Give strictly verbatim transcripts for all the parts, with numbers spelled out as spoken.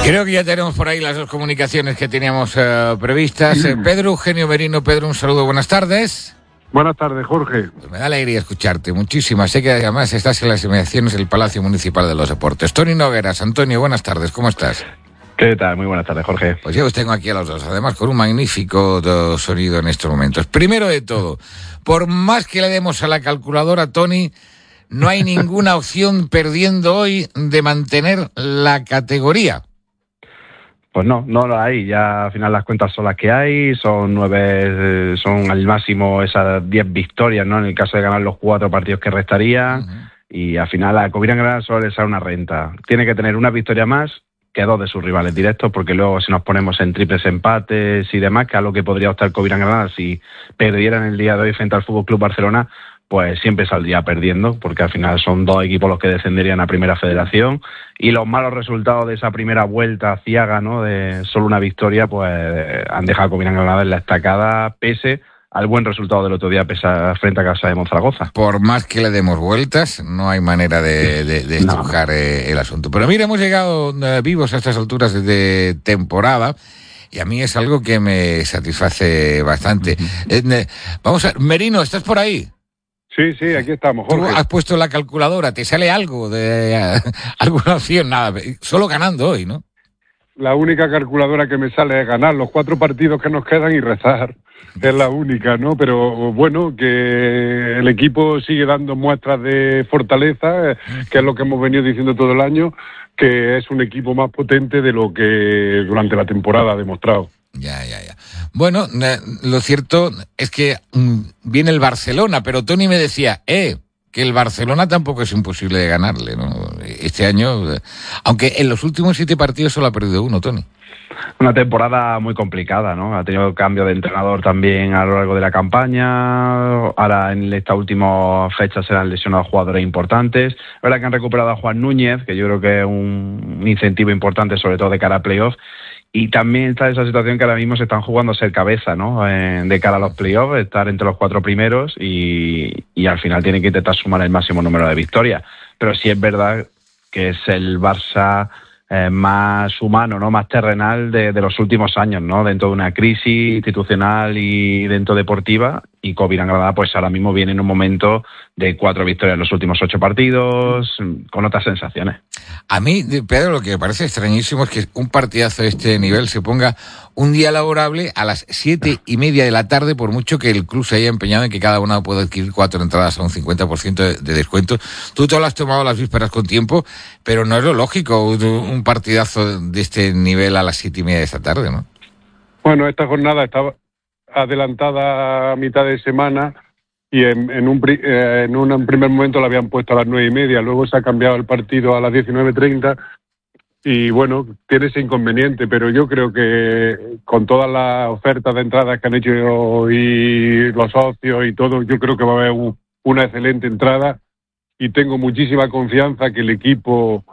Creo que ya tenemos por ahí las dos comunicaciones que teníamos uh, previstas. Eh, Pedro Eugenio Merino. Pedro, un saludo, buenas tardes. Buenas tardes, Jorge. Pues me da alegría escucharte, muchísimas. Sé que además estás en las inmediaciones del Palacio Municipal de los Deportes. Tony Nogueras. Antonio, buenas tardes, ¿cómo estás? ¿Qué tal? Muy buenas tardes, Jorge. Pues yo os tengo aquí a los dos, además con un magnífico sonido en estos momentos. Primero de todo, por más que le demos a la calculadora, Tony, no hay ninguna opción perdiendo hoy de mantener la categoría. Pues no, no lo hay. Ya al final las cuentas son las que hay, son nueve, son al máximo esas diez victorias, ¿no? En el caso de ganar los cuatro partidos que restarían, uh-huh. Y al final a Covirán Granada solo le sale una renta. Tiene que tener una victoria más que dos de sus rivales directos, porque luego si nos ponemos en triples empates y demás, que es a lo que podría optar Covirán Granada si perdieran el día de hoy frente al Fútbol Club Barcelona, pues siempre saldría perdiendo, porque al final son dos equipos los que descenderían a Primera Federación, y los malos resultados de esa primera vuelta ciaga, ¿no?, de solo una victoria, pues han dejado a Covirán Granada en la estacada, pese al buen resultado del otro día pesa, frente a Casa de Monzaragoza. Por más que le demos vueltas, no hay manera de, de, de estrujar no. eh, el asunto. Pero mira, hemos llegado eh, vivos a estas alturas de temporada, y a mí es algo que me satisface bastante. Uh-huh. Eh, vamos a... Merino, ¿estás por ahí? Sí, sí, aquí estamos, Jorge. Tú has puesto la calculadora, ¿te sale algo de uh, alguna opción? Nada, solo ganando hoy, ¿no? La única calculadora que me sale es ganar los cuatro partidos que nos quedan y rezar. Es la única, ¿no? Pero bueno, que el equipo sigue dando muestras de fortaleza, que es lo que hemos venido diciendo todo el año, que es un equipo más potente de lo que durante la temporada ha demostrado. Ya, ya, ya. Bueno, eh, lo cierto es que mm, viene el Barcelona, pero Tony me decía, eh, que el Barcelona tampoco es imposible de ganarle, ¿no? Este año, eh, aunque en los últimos siete partidos solo ha perdido uno, Tony. Una temporada muy complicada, ¿no? Ha tenido cambio de entrenador también a lo largo de la campaña. Ahora en esta última fecha se han lesionado jugadores importantes. Es verdad que han recuperado a Juan Núñez, que yo creo que es un incentivo importante, sobre todo de cara a playoffs. Y también está esa situación que ahora mismo se están jugando a ser cabeza, ¿no? Eh, de cara a los playoffs, estar entre los cuatro primeros y, y al final tienen que intentar sumar el máximo número de victorias. Pero sí es verdad que es el Barça eh, más humano, ¿no? Más terrenal de, de los últimos años, ¿no? Dentro de una crisis institucional y dentro deportiva. Y Covirán Granada, pues ahora mismo viene en un momento de cuatro victorias en los últimos ocho partidos, con otras sensaciones. A mí, Pedro, lo que me parece extrañísimo es que un partidazo de este nivel se ponga un día laborable a las siete y media de la tarde, por mucho que el club se haya empeñado en que cada uno pueda adquirir cuatro entradas a un cincuenta por ciento de, de descuento. Tú te lo has tomado las vísperas con tiempo, pero no es lo lógico un partidazo de este nivel a las siete y media de esta tarde, ¿no? Bueno, esta jornada estaba adelantada a mitad de semana y en, en, un, eh, en un primer momento la habían puesto a las nueve y media, luego se ha cambiado el partido a las diecinueve treinta y bueno, tiene ese inconveniente, pero yo creo que con todas las ofertas de entradas que han hecho y los socios y todo, yo creo que va a haber un, una excelente entrada y tengo muchísima confianza que el equipo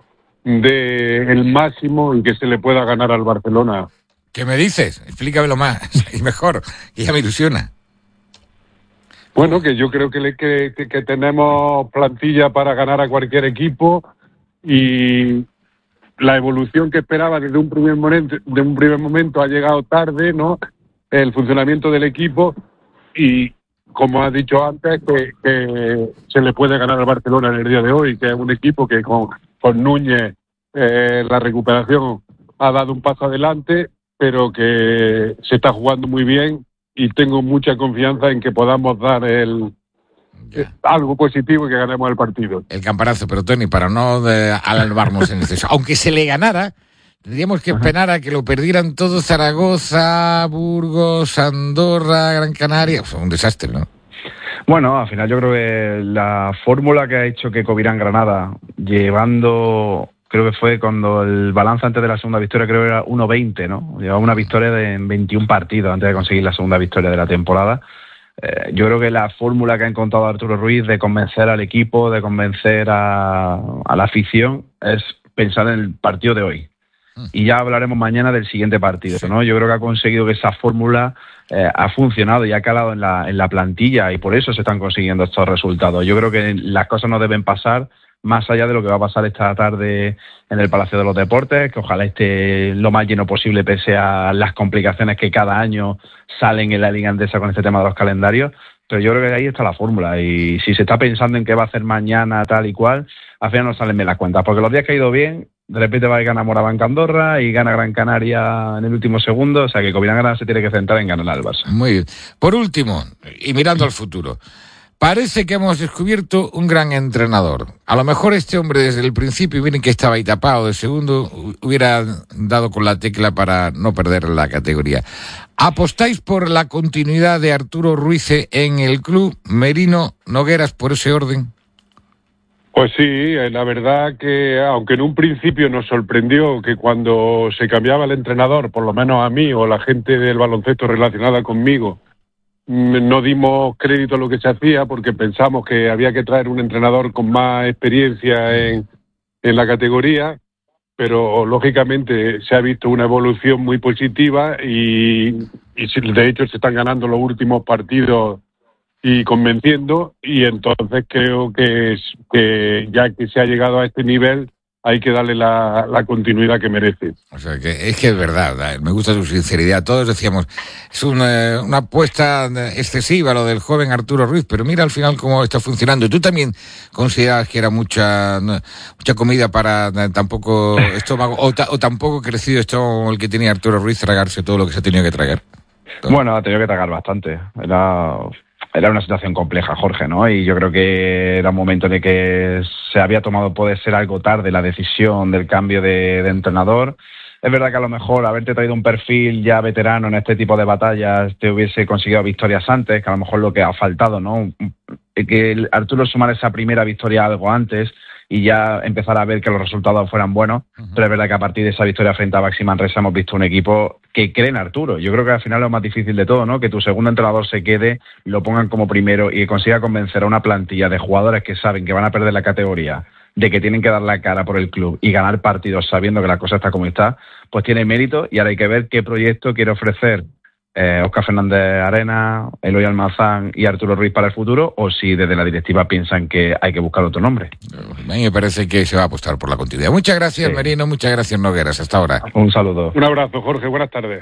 dé el máximo y que se le pueda ganar al Barcelona. ¿Qué me dices? Explícamelo más y mejor, que ya me ilusiona. Bueno, que yo creo que, le, que, que, que tenemos plantilla para ganar a cualquier equipo y la evolución que esperaba desde un primer momento, de un primer momento ha llegado tarde, ¿no? El funcionamiento del equipo y, como has dicho antes, que, que se le puede ganar al Barcelona en el día de hoy, que es un equipo que con, con Núñez eh, la recuperación ha dado un paso adelante, pero que se está jugando muy bien y tengo mucha confianza en que podamos dar el eh, algo positivo y que ganemos el partido. El campanazo, pero Tony, para no de, alarmarnos en exceso, aunque se le ganara, tendríamos que esperar a que lo perdieran todos Zaragoza, Burgos, Andorra, Gran Canaria. O sea, un desastre, ¿no? Bueno, al final yo creo que la fórmula que ha hecho que Covirán Granada, llevando... Creo que fue cuando el balance antes de la segunda victoria, creo que era uno veinte, ¿no? Llevaba una victoria de veintiún partidos antes de conseguir la segunda victoria de la temporada. Eh, yo creo que la fórmula que ha encontrado Arturo Ruiz de convencer al equipo, de convencer a, a la afición, es pensar en el partido de hoy. Y ya hablaremos mañana del siguiente partido, ¿no? Yo creo que ha conseguido que esa fórmula eh, ha funcionado y ha calado en la, en la plantilla y por eso se están consiguiendo estos resultados. Yo creo que las cosas no deben pasar más allá de lo que va a pasar esta tarde en el Palacio de los Deportes, que ojalá esté lo más lleno posible pese a las complicaciones que cada año salen en la Liga Endesa con este tema de los calendarios. Pero yo creo que ahí está la fórmula, y si se está pensando en qué va a hacer mañana tal y cual, al final no salen bien las cuentas, porque los días que ha ido bien, de repente va a ganar Morabanca Andorra y gana Gran Canaria en el último segundo, o sea que Covirán se tiene que centrar en ganar al Barça. Muy bien. Por último, y mirando al futuro, parece que hemos descubierto un gran entrenador. A lo mejor este hombre desde el principio, miren que estaba ahí tapado de segundo, hubiera dado con la tecla para no perder la categoría. ¿Apostáis por la continuidad de Arturo Ruiz en el club? Merino, Nogueras, por ese orden. Pues sí, la verdad que aunque en un principio nos sorprendió que cuando se cambiaba el entrenador, por lo menos a mí o la gente del baloncesto relacionada conmigo, no dimos crédito a lo que se hacía porque pensamos que había que traer un entrenador con más experiencia en, en la categoría, pero lógicamente se ha visto una evolución muy positiva y, y de hecho se están ganando los últimos partidos y convenciendo, y entonces creo que, es, que ya que se ha llegado a este nivel hay que darle la, la continuidad que merece. O sea, que es que es verdad, me gusta su sinceridad. Todos decíamos, es una, una apuesta excesiva lo del joven Arturo Ruiz, pero mira al final cómo está funcionando. ¿Tú también considerabas que era mucha mucha comida para tan poco estómago, o, ta, o tan poco crecido estómago el que tenía Arturo Ruiz, tragarse todo lo que se ha tenido que tragar? Todo. Bueno, ha tenido que tragar bastante. Era... Era una situación compleja, Jorge, ¿no? Y yo creo que era un momento en el que se había tomado, puede ser algo tarde, la decisión del cambio de, de entrenador. Es verdad que a lo mejor haberte traído un perfil ya veterano en este tipo de batallas te hubiese conseguido victorias antes, que a lo mejor lo que ha faltado, ¿no? Que Arturo sumara esa primera victoria algo antes y ya empezar a ver que los resultados fueran buenos, uh-huh. Pero es verdad que a partir de esa victoria frente a Baxi Manresa hemos visto un equipo que cree en Arturo. Yo creo que al final es lo más difícil de todo, ¿no? Que tu segundo entrenador se quede, lo pongan como primero y que consiga convencer a una plantilla de jugadores que saben que van a perder la categoría, de que tienen que dar la cara por el club y ganar partidos sabiendo que la cosa está como está, pues tiene mérito, y ahora hay que ver qué proyecto quiere ofrecer Eh, Óscar Fernández Arena, Eloy Almazán y Arturo Ruiz para el futuro, o si desde la directiva piensan que hay que buscar otro nombre. A mí me parece que se va a apostar por la continuidad. Muchas gracias, sí. Merino, muchas gracias, Nogueras. Hasta ahora. Un saludo. Un abrazo, Jorge. Buenas tardes.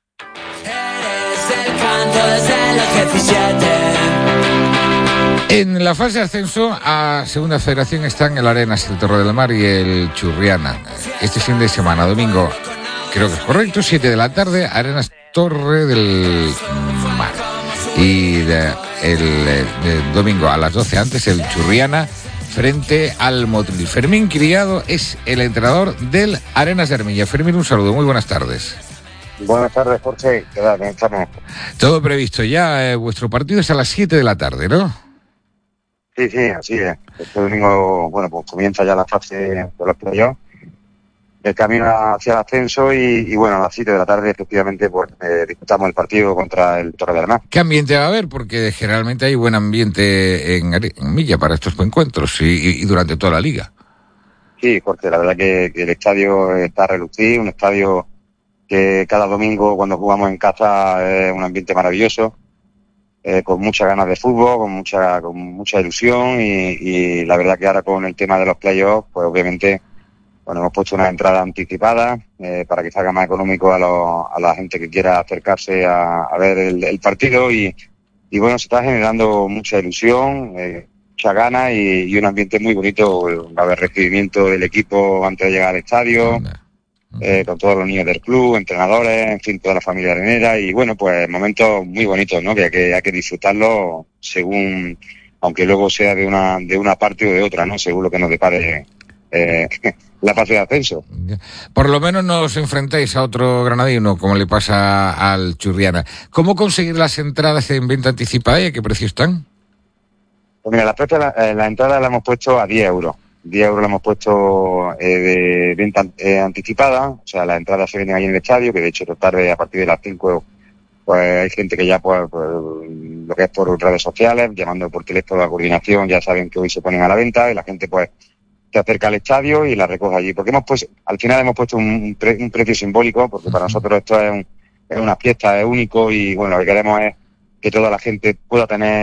En la fase de ascenso a Segunda Federación están el Arenas, el Torre del Mar y el Churriana. Este fin de semana, domingo, creo que es correcto, siete de la tarde, Arenas Torre del Mar. Y de, el, el domingo a las doce antes, el Churriana frente al Motril. Fermín Criado es el entrenador del Arenas de Armilla. Fermín, un saludo, muy buenas tardes. Buenas tardes, Jorge. ¿Qué tal? ¿Cómo estamos? Todo previsto ya. Eh, vuestro partido es a las siete de la tarde, ¿no? Sí, sí, así es. Este domingo, bueno, pues comienza ya la fase de los playoffs, el camino hacia el ascenso y, y bueno, a las siete de la tarde efectivamente pues eh, disputamos el partido contra el Torre del Mar. ¿Qué ambiente va a haber? Porque generalmente hay buen ambiente en, en Milla para estos encuentros y, y durante toda la liga. Sí, Jorge, la verdad que, que el estadio está relucido, un estadio que cada domingo cuando jugamos en casa es un ambiente maravilloso. Eh, con muchas ganas de fútbol, con mucha con mucha ilusión y, y la verdad que ahora con el tema de los playoffs, pues obviamente bueno, hemos puesto una entrada anticipada eh, para que salga más económico a, lo, a la gente que quiera acercarse a, a ver el, el partido y, y bueno, se está generando mucha ilusión, eh, mucha ganas y, y un ambiente muy bonito. Va a haber recibimiento del equipo antes de llegar al estadio. Eh, con todos los niños del club, entrenadores, en fin, toda la familia arenera y bueno, pues momentos muy bonitos, ¿no? Que hay que, hay que disfrutarlo según, aunque luego sea de una de una parte o de otra, ¿no? Según lo que nos depare eh, la fase de ascenso. Por lo menos no os enfrentáis a otro granadino, como le pasa al Churriana. ¿Cómo conseguir las entradas en venta anticipada y a qué precio están? Pues mira, la, la, la entrada la hemos puesto a diez euros. diez euros la hemos puesto eh, de venta eh, anticipada, o sea, las entradas se venden ahí en el estadio, que de hecho esta tarde a partir de las cinco pues hay gente que ya pues, pues lo que es por redes sociales, llamando por teléfono a la coordinación, ya saben que hoy se ponen a la venta y la gente pues se acerca al estadio y la recoge allí, porque hemos pues al final hemos puesto un, pre, un precio simbólico, porque para nosotros esto es, un, es una fiesta, es único y bueno, lo que queremos es que toda la gente pueda tener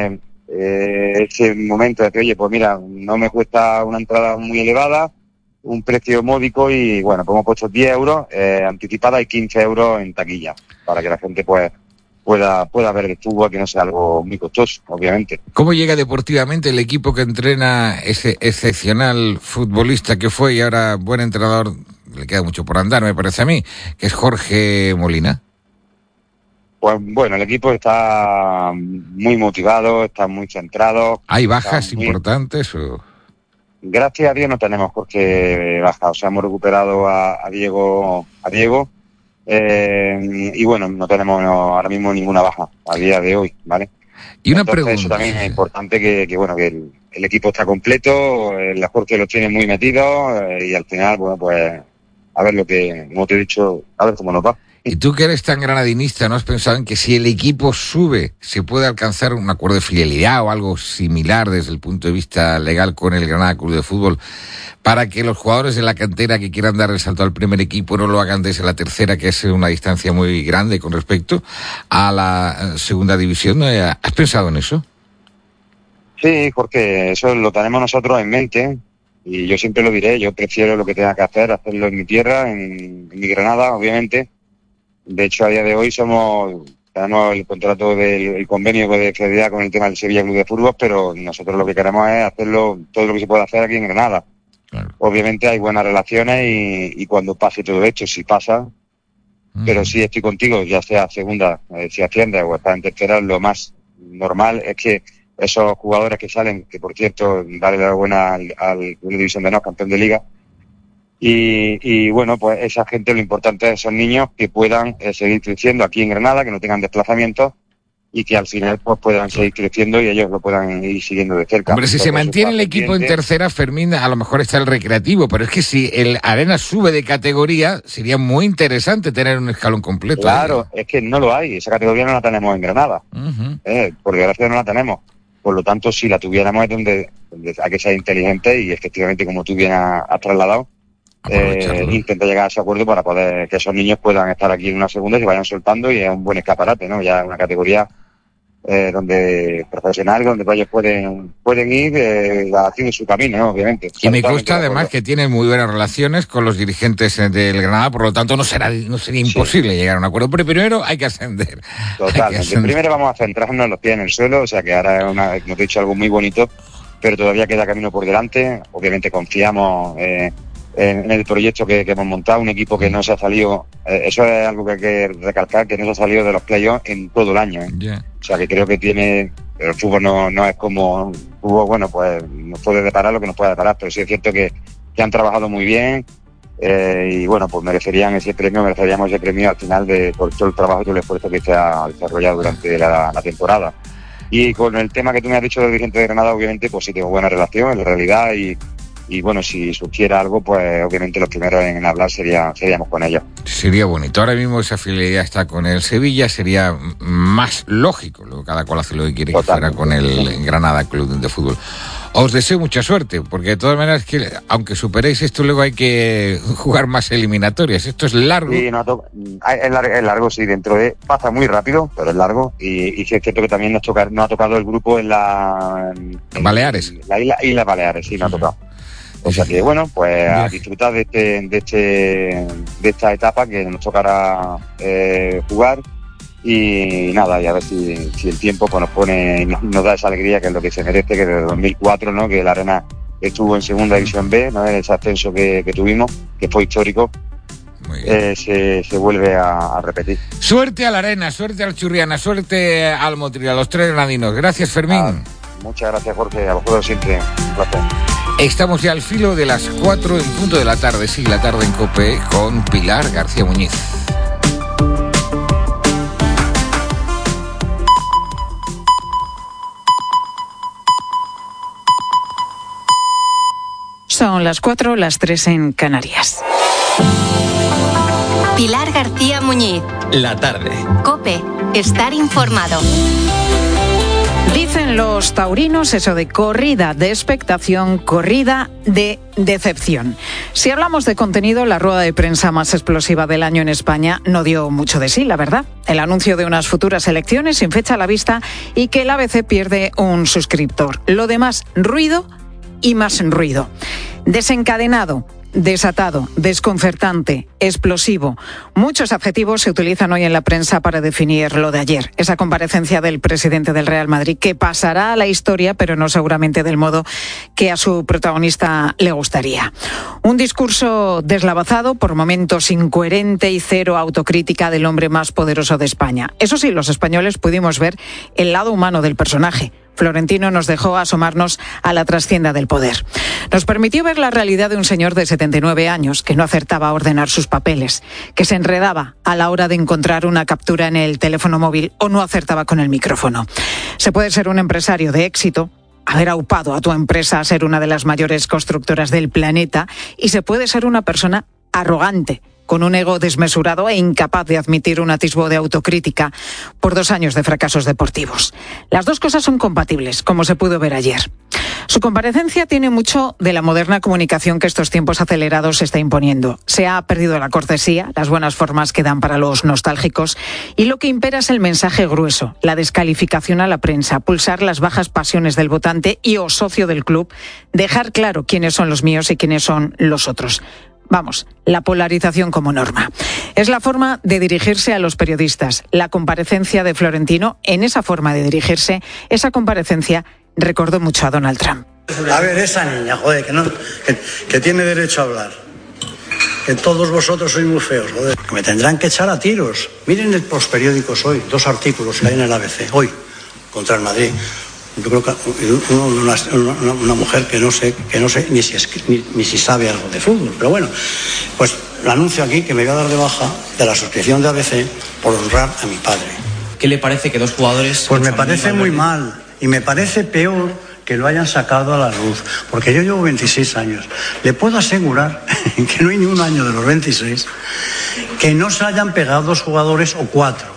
eh, ese momento de que, oye, pues mira, no me cuesta una entrada muy elevada, un precio módico y, bueno, pues hemos puesto diez euros eh, anticipada y quince euros en taquilla, para que la gente, pues, pueda pueda ver el fútbol, que no sea algo muy costoso, obviamente. ¿Cómo llega deportivamente el equipo que entrena ese excepcional futbolista que fue y ahora buen entrenador, le queda mucho por andar, me parece a mí, que es Jorge Molina? Pues bueno, el equipo está muy motivado, está muy centrado. ¿Hay bajas muy... importantes o...? Gracias a Dios no tenemos Jorge baja, o sea, hemos recuperado a, a Diego, a Diego, eh, y bueno, no tenemos no, ahora mismo ninguna baja a día de hoy, ¿vale? Y una Entonces, pregunta. Eso también es importante que, que bueno, que el, el equipo está completo, el Jorge los tiene muy metidos eh, y al final, bueno, pues a ver lo que, como te he dicho, a ver cómo nos va. Y tú que eres tan granadinista, ¿no has pensado en que si el equipo sube, se puede alcanzar un acuerdo de fidelidad o algo similar desde el punto de vista legal con el Granada Club de Fútbol, para que los jugadores de la cantera que quieran dar el salto al primer equipo no lo hagan desde la tercera, que es una distancia muy grande con respecto a la segunda división? ¿Has pensado en eso? Sí, porque eso lo tenemos nosotros en mente y yo siempre lo diré, yo prefiero lo que tenga que hacer, hacerlo en mi tierra, en, en mi Granada, obviamente. De hecho, a día de hoy somos tenemos el contrato del el convenio de fidelidad con el tema del Sevilla Club de Fútbol, pero nosotros lo que queremos es hacerlo todo lo que se puede hacer aquí en Granada. Claro. Obviamente hay buenas relaciones y, y cuando pase todo esto, si pasa, mm. pero sí estoy contigo, ya sea segunda, eh, si asciende o está en tercera, lo más normal es que esos jugadores que salen, que por cierto, darle la buena al, al Club de División de Honor, campeón de Liga, Y, y bueno, pues esa gente, lo importante es esos niños que puedan eh, seguir creciendo aquí en Granada, que no tengan desplazamientos y que al final pues puedan seguir creciendo y ellos lo puedan ir siguiendo de cerca. Hombre, si se mantiene el equipo en tercera, Fermín, a lo mejor está el Recreativo, pero es que si el Arena sube de categoría, sería muy interesante tener un escalón completo. Claro, ¿eh? Es que no lo hay, esa categoría no la tenemos en Granada, uh-huh. eh, por desgracia no la tenemos. Por lo tanto, si la tuviéramos es donde, donde hay que ser inteligente y efectivamente, como tú bien has, has trasladado, Eh, intenta llegar a ese acuerdo para poder que esos niños puedan estar aquí en una segunda y se vayan soltando, y es un buen escaparate, ¿no? Ya una categoría eh, donde profesional, donde ellos pueden pueden ir eh, haciendo su camino, ¿no? Obviamente. Y me consta además que tienen muy buenas relaciones con los dirigentes del Granada, por lo tanto no será no sería imposible sí. llegar a un acuerdo, pero primero hay que ascender. Totalmente. Ascender. Primero vamos a centrarnos los pies en el suelo, o sea que ahora es una, como te he dicho, algo muy bonito, pero todavía queda camino por delante. Obviamente confiamos eh, en el proyecto que, que hemos montado, un equipo que no se ha salido, eh, eso es algo que hay que recalcar, que no se ha salido de los playoffs en todo el año, ¿eh? Yeah. O sea que creo que tiene, el fútbol no, no es como, el fútbol, bueno, pues nos puede deparar lo que nos puede deparar, pero sí es cierto que, que han trabajado muy bien, eh, y bueno, pues merecerían ese premio, mereceríamos ese premio al final de por todo el trabajo y todo el esfuerzo que se ha desarrollado durante la, la temporada. Y con el tema que tú me has dicho del dirigente de Granada, obviamente, pues sí tengo buena relación, en la realidad, y Y bueno, si surgiera algo, pues obviamente los primeros en hablar sería, seríamos con ellos. Sería bonito. Ahora mismo esa fidelidad está con el Sevilla, sería más lógico. Luego cada cual hace lo que quiere. Total. Que fuera con el Granada Club de Fútbol. Os deseo mucha suerte, porque de todas maneras, que aunque superéis esto, luego hay que jugar más eliminatorias. Esto es largo. Sí, no, es, largo, es largo, sí, dentro de... Pasa muy rápido, pero es largo. Y, y sí es cierto que también nos, toca, nos ha tocado el grupo en la... En, Baleares. En la isla, isla Baleares, sí, nos ha tocado. O sea que, bueno, pues a disfrutar de este, de este, de esta etapa que nos tocará eh, jugar, y nada, y a ver si, si el tiempo pues, nos pone y nos, nos da esa alegría que es lo que se merece, que desde dos mil cuatro, ¿no? Que la Arena estuvo en Segunda División B, ¿no? Ese ascenso que, que tuvimos, que fue histórico, eh, se, se vuelve a, a repetir. Suerte a la Arena, suerte al Churriana, suerte al Motril, a los tres granadinos. Gracias, Fermín. Ah, muchas gracias, Jorge, a vosotros siempre un placer. Estamos ya al filo de las cuatro en punto de la tarde, sí, la tarde en COPE, con Pilar García Muñiz. Son las cuatro, las tres en Canarias. Pilar García Muñiz. La tarde. COPE, estar informado. Dicen los taurinos eso de corrida de expectación, corrida de decepción. Si hablamos de contenido, la rueda de prensa más explosiva del año en España no dio mucho de sí, la verdad. El anuncio de unas futuras elecciones sin fecha a la vista y que el A B C pierde un suscriptor. Lo demás, ruido y más ruido. Desencadenado, desatado, desconcertante, explosivo. Muchos adjetivos se utilizan hoy en la prensa para definir lo de ayer. Esa comparecencia del presidente del Real Madrid que pasará a la historia, pero no seguramente del modo que a su protagonista le gustaría. Un discurso deslavazado, por momentos incoherente y cero autocrítica del hombre más poderoso de España. Eso sí, los españoles pudimos ver el lado humano del personaje. Florentino nos dejó asomarnos a la trastienda del poder. Nos permitió ver la realidad de un señor de setenta y nueve años que no acertaba a ordenar sus papeles, que se enredaba a la hora de encontrar una captura en el teléfono móvil o no acertaba con el micrófono. Se puede ser un empresario de éxito, haber aupado a tu empresa a ser una de las mayores constructoras del planeta, y se puede ser una persona arrogante, con un ego desmesurado e incapaz de admitir un atisbo de autocrítica por dos años de fracasos deportivos. Las dos cosas son compatibles, como se pudo ver ayer. Su comparecencia tiene mucho de la moderna comunicación que estos tiempos acelerados se está imponiendo. Se ha perdido la cortesía, las buenas formas que dan para los nostálgicos, y lo que impera es el mensaje grueso, la descalificación a la prensa, pulsar las bajas pasiones del votante y o socio del club, dejar claro quiénes son los míos y quiénes son los otros. Vamos, la polarización como norma. Es la forma de dirigirse a los periodistas. La comparecencia de Florentino, en esa forma de dirigirse, esa comparecencia recordó mucho a Donald Trump. A ver, esa niña, joder, que, no, que, que tiene derecho a hablar. Que todos vosotros sois muy feos, joder. Que me tendrán que echar a tiros. Miren los periódicos hoy, dos artículos que hay en el A B C, hoy, contra el Madrid. Yo creo que una, una, una mujer que no sé, que no sé ni si, es, ni, ni si sabe algo de fútbol. Pero bueno, pues lo anuncio aquí que me voy a dar de baja de la suscripción de A B C por honrar a mi padre. ¿Qué le parece que dos jugadores... Pues me parece muy mal y me parece peor que lo hayan sacado a la luz, porque yo llevo veintiséis años. Le puedo asegurar que no hay ni un año de los veintiséis que no se hayan pegado dos jugadores o cuatro.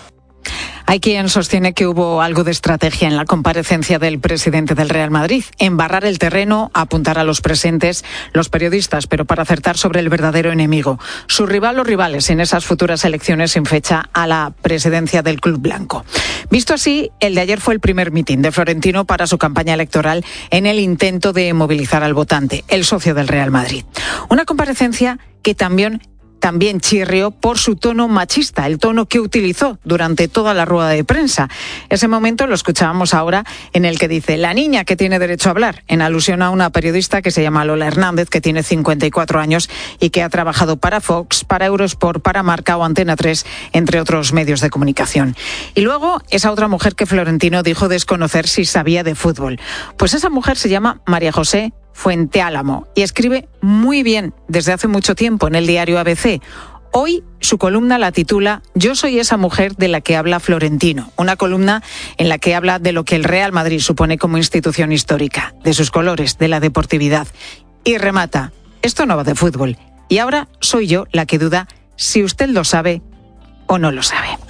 Hay quien sostiene que hubo algo de estrategia en la comparecencia del presidente del Real Madrid. Embarrar el terreno, apuntar a los presentes, los periodistas, pero para acertar sobre el verdadero enemigo, su rival o rivales en esas futuras elecciones sin fecha a la presidencia del Club Blanco. Visto así, el de ayer fue el primer mitin de Florentino para su campaña electoral en el intento de movilizar al votante, el socio del Real Madrid. Una comparecencia que también... También chirrió por su tono machista, el tono que utilizó durante toda la rueda de prensa. Ese momento lo escuchábamos ahora, en el que dice la niña que tiene derecho a hablar, en alusión a una periodista que se llama Lola Hernández, que tiene cincuenta y cuatro años y que ha trabajado para Fox, para Eurosport, para Marca o Antena tres, entre otros medios de comunicación. Y luego, esa otra mujer que Florentino dijo desconocer si sabía de fútbol. Pues esa mujer se llama María José Fuenteálamo y escribe muy bien desde hace mucho tiempo en el diario A B C. Hoy su columna la titula Yo soy esa mujer de la que habla Florentino, una columna en la que habla de lo que el Real Madrid supone como institución histórica, de sus colores, de la deportividad. Y remata, esto no va de fútbol. Y ahora soy yo la que duda si usted lo sabe o no lo sabe.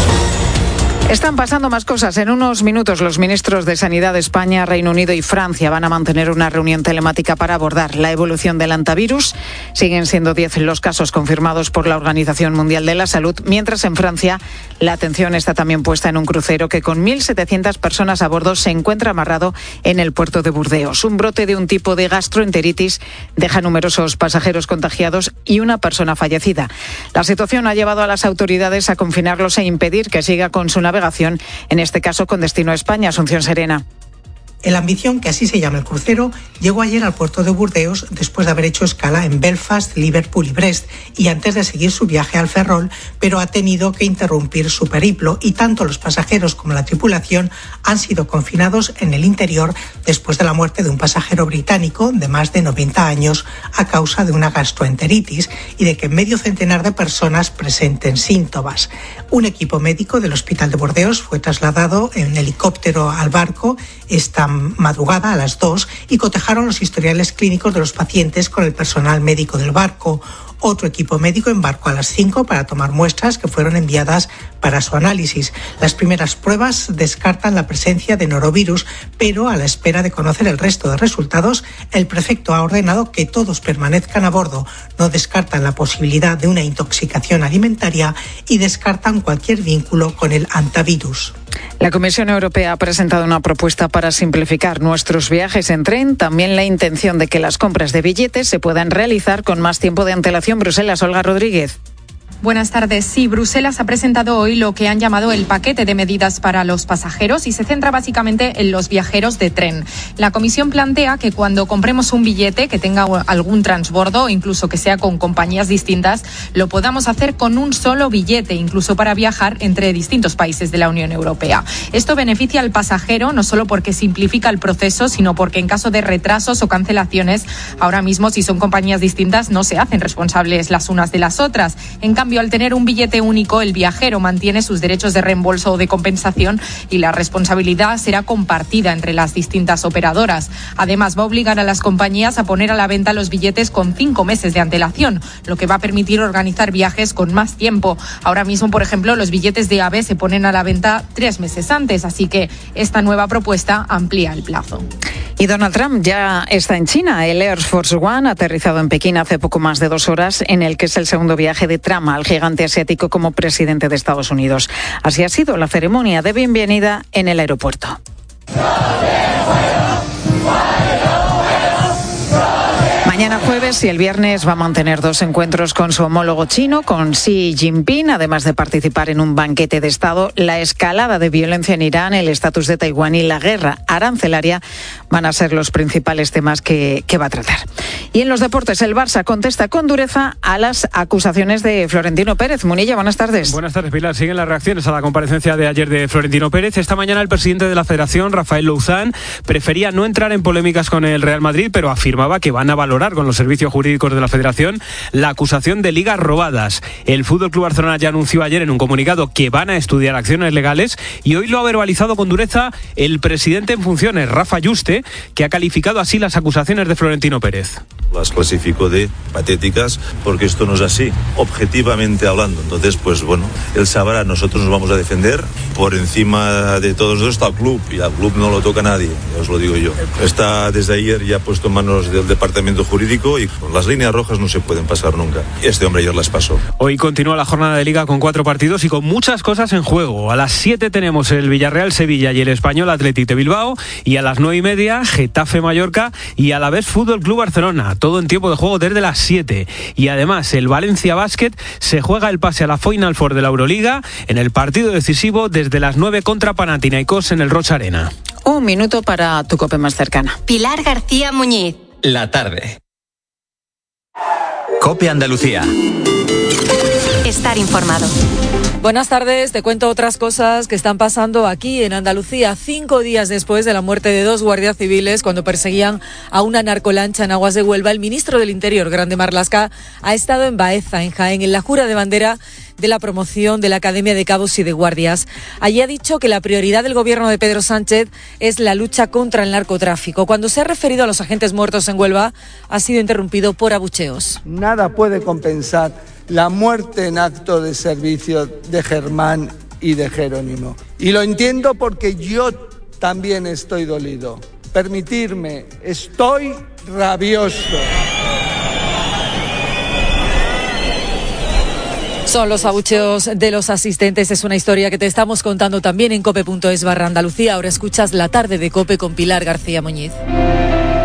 Están pasando más cosas. En unos minutos los ministros de Sanidad de España, Reino Unido y Francia van a mantener una reunión telemática para abordar la evolución del hantavirus. Siguen siendo diez los casos confirmados por la Organización Mundial de la Salud, mientras en Francia la atención está también puesta en un crucero que con mil setecientas personas a bordo se encuentra amarrado en el puerto de Burdeos. Un brote de un tipo de gastroenteritis deja numerosos pasajeros contagiados y una persona fallecida. La situación ha llevado a las autoridades a confinarlos e impedir que siga con su navegación, en este caso con destino a España. Asunción Serena. El Ambición, que así se llama el crucero, llegó ayer al puerto de Burdeos después de haber hecho escala en Belfast, Liverpool y Brest y antes de seguir su viaje al Ferrol, pero ha tenido que interrumpir su periplo y tanto los pasajeros como la tripulación han sido confinados en el interior después de la muerte de un pasajero británico de más de noventa años a causa de una gastroenteritis y de que medio centenar de personas presenten síntomas. Un equipo médico del Hospital de Burdeos fue trasladado en helicóptero al barco esta madrugada a las dos y cotejaron los historiales clínicos de los pacientes con el personal médico del barco. Otro equipo médico embarcó a las cinco para tomar muestras que fueron enviadas para su análisis. Las primeras pruebas descartan la presencia de norovirus, pero a la espera de conocer el resto de resultados, el prefecto ha ordenado que todos permanezcan a bordo. No descartan la posibilidad de una intoxicación alimentaria y descartan cualquier vínculo con el hantavirus. La Comisión Europea ha presentado una propuesta para simplificar nuestros viajes en tren, también la intención de que las compras de billetes se puedan realizar con más tiempo de antelación. Bruselas, Olga Rodríguez. Buenas tardes. Sí, Bruselas ha presentado hoy lo que han llamado el paquete de medidas para los pasajeros y se centra básicamente en los viajeros de tren. La Comisión plantea que cuando compremos un billete que tenga algún transbordo, incluso que sea con compañías distintas, lo podamos hacer con un solo billete, incluso para viajar entre distintos países de la Unión Europea. Esto beneficia al pasajero no solo porque simplifica el proceso, sino porque en caso de retrasos o cancelaciones, ahora mismo si son compañías distintas no se hacen responsables las unas de las otras. En cambio, al tener un billete único, el viajero mantiene sus derechos de reembolso o de compensación y la responsabilidad será compartida entre las distintas operadoras. Además, va a obligar a las compañías a poner a la venta los billetes con cinco meses de antelación, lo que va a permitir organizar viajes con más tiempo. Ahora mismo, por ejemplo, los billetes de AVE se ponen a la venta tres meses antes, así que esta nueva propuesta amplía el plazo. Y Donald Trump ya está en China. El Air Force One ha aterrizado en Pekín hace poco más de dos horas, en el que es el segundo viaje de Trump al gigante asiático como presidente de Estados Unidos. Así ha sido la ceremonia de bienvenida en el aeropuerto. Mañana jueves y el viernes va a mantener dos encuentros con su homólogo chino, con Xi Jinping, además de participar en un banquete de Estado. La escalada de violencia en Irán, el estatus de Taiwán y la guerra arancelaria van a ser los principales temas que, que va a tratar. Y en los deportes, el Barça contesta con dureza a las acusaciones de Florentino Pérez. Munilla, buenas tardes. Buenas tardes, Pilar. Siguen las reacciones a la comparecencia de ayer de Florentino Pérez. Esta mañana el presidente de la Federación, Rafael Louzán, prefería no entrar en polémicas con el Real Madrid, pero afirmaba que van a valorar con los servicios jurídicos de la Federación la acusación de ligas robadas. El F C Barcelona ya anunció ayer en un comunicado que van a estudiar acciones legales y hoy lo ha verbalizado con dureza el presidente en funciones, Rafa Yuste, que ha calificado así las acusaciones de Florentino Pérez. Las clasifico de patéticas porque esto no es así, objetivamente hablando. Entonces, pues bueno, él sabrá, nosotros nos vamos a defender. Por encima de todo eso está el club y al club no lo toca nadie, os lo digo yo. Está desde ayer ya puesto en manos del departamento jurídico y las líneas rojas no se pueden pasar nunca. Este hombre ayer las pasó. Hoy continúa la jornada de Liga con cuatro partidos y con muchas cosas en juego. A las siete tenemos el Villarreal-Sevilla y el Español Athletic de Bilbao, y a las nueve y media Getafe-Mallorca y a la vez Fútbol Club Barcelona. Todo en tiempo de juego desde las siete. Y además el Valencia Basket se juega el pase a la Final Four de la Euroliga en el partido decisivo desde las nueve contra Panathinaikos en el Rocha Arena. Un minuto para tu COPE más cercana. Pilar García Muñiz. La tarde. COPE Andalucía. Estar informado. Buenas tardes, te cuento otras cosas que están pasando aquí en Andalucía, cinco días después de la muerte de dos guardias civiles cuando perseguían a una narcolancha en aguas de Huelva. El ministro del Interior, Grande Marlaska, ha estado en Baeza, en Jaén, en la jura de bandera de la promoción de la Academia de Cabos y de Guardias. Allí ha dicho que la prioridad del gobierno de Pedro Sánchez es la lucha contra el narcotráfico. Cuando se ha referido a los agentes muertos en Huelva, ha sido interrumpido por abucheos. Nada puede compensar la muerte en acto de servicio de Germán y de Jerónimo. Y lo entiendo porque yo también estoy dolido. Permitirme, estoy rabioso. Son los abucheos de los asistentes. Es una historia que te estamos contando también en cope punto es barra Andalucía. Ahora escuchas La Tarde de COPE con Pilar García Muñiz.